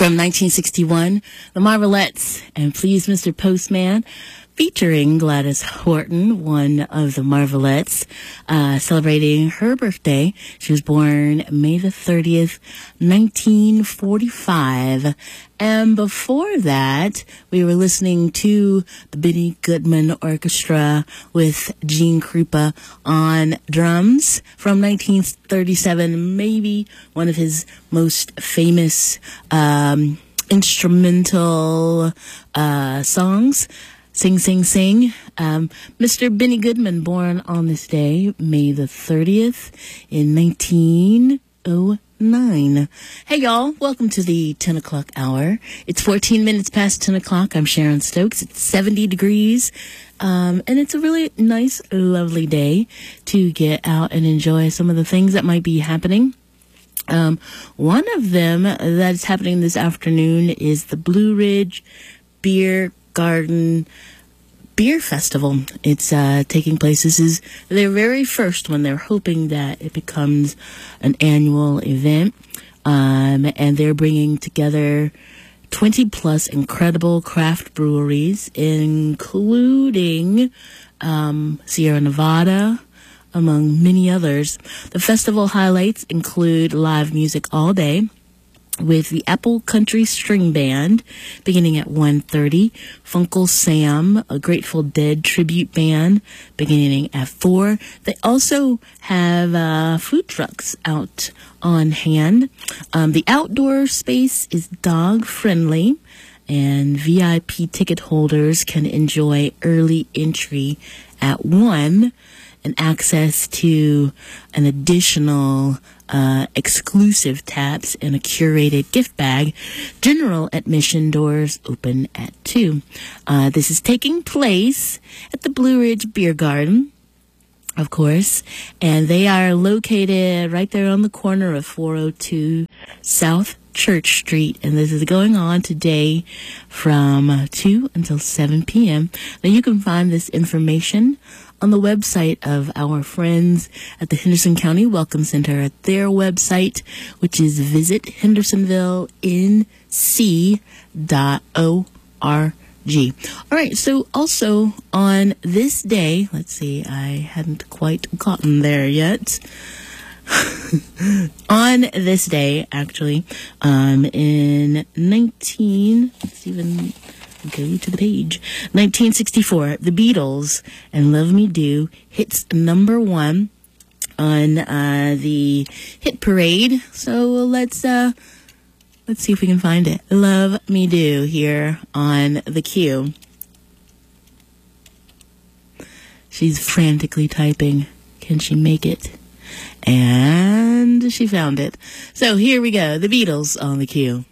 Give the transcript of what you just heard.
From 1961, The Marvelettes and Please Mr. Postman, featuring Gladys Horton, one of the Marvelettes, celebrating her birthday. She was born May the 30th, 1945. And before that, we were listening to the Benny Goodman Orchestra with Gene Krupa on drums from 1937, maybe one of his most famous instrumental songs. Sing, Sing, Sing. Mr. Benny Goodman, born on this day, May the 30th in 1909. Hey, y'all. Welcome to the 10 o'clock hour. It's 14 minutes past 10 o'clock. I'm Sharon Stokes. It's 70 degrees. And it's a really nice, lovely day to get out and enjoy some of the things that might be happening. One of them that's happening this afternoon is the Blue Ridge Beer Garden Beer Festival. It's taking place. This is their very first one. They're hoping that it becomes an annual event. And they're bringing together 20 plus incredible craft breweries, including Sierra Nevada, among many others. The festival highlights include live music all day, with the Apple Country String Band beginning at 1:30, Funkle Sam, a Grateful Dead tribute band, beginning at 4. They also have food trucks out on hand. The outdoor space is dog friendly, and VIP ticket holders can enjoy early entry at 1 and access to an additional exclusive taps and a curated gift bag. General admission doors open at 2. This is taking place at the Blue Ridge Beer Garden, of course, and they are located right there on the corner of 402 South Church Street, and this is going on today from 2 until 7 p.m. Now, you can find this information on the website of our friends at the Henderson County Welcome Center at their website, which is visithendersonvillenc.org. All right, so also on this day, let's see, I hadn't quite gotten there yet. On this day, actually, in 1964, the Beatles and Love Me Do hits number 1 on the hit parade. So let's see if we can find it. Love Me Do here on the Q. She's frantically typing. Can she make it? And she found it. So here we go. The Beatles on the Q.